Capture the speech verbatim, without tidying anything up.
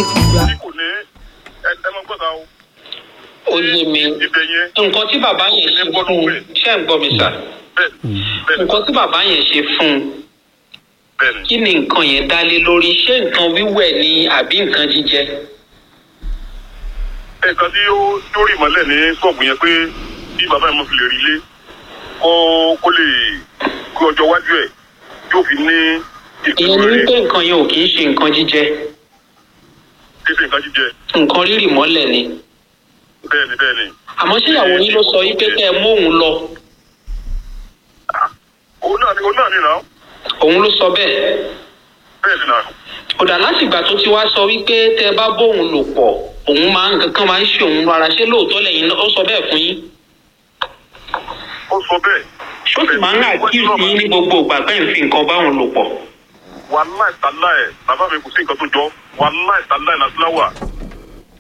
ìgbà. kò ní ẹ mọ gbọ́dọ̀ o. ó yé mi nǹkan tí bàbá yẹn ṣe fún un ṣé ń gbọ́ mi sà nǹkan tí bàbá yẹn ṣe fún un kí ni nǹkan yẹn dá lé lórí ṣé nǹkan wíwẹ̀ ni àbí nǹkan jíjẹ. nǹkan tí ó lórí ìmọ̀lẹ̀ ní ṣọ́ọ̀bù yẹn pé bí bàbá yẹn mo fi lè rí ilé kó kó lè kó ọjọ́ iwájú ẹ̀ yóò fi ní. ìyẹn ni wípé nǹkan yẹn ò kì í ṣe nǹkan jíjẹ. kì í ṣe nǹkan jíjẹ. nǹkan rírì mọ́lẹ̀ ni. bẹ́ẹ̀ni bẹ́ẹ̀ni. àmọ́ ṣé ìyàwó yín ló sọ yí pé kẹ́ ẹ mú òun lọ. òun náà ni òun náà ni náà. òun ló sọ bẹ́ẹ̀. bẹ́ẹ̀ni náà. ọ̀dà láti ìgbà tó ti wá sọ wípé tẹ́ ẹ bá bóun lò pọ̀ òun máa ń kankan máa ń ṣe òun rárá ṣé lóòótọ́ lẹ́yìn ó sọ bẹ́ẹ̀ fún yín. ó sọ bẹ́ẹ̀. ṣó sì máa ń àkíyèsí yín ní gbogbo ìgbà pé ń fi nǹkan báwọn lò pọ̀. wàláì tàláì bàbá mi kò sí nǹkan tó jọ wàláì tàláì làtúláwà.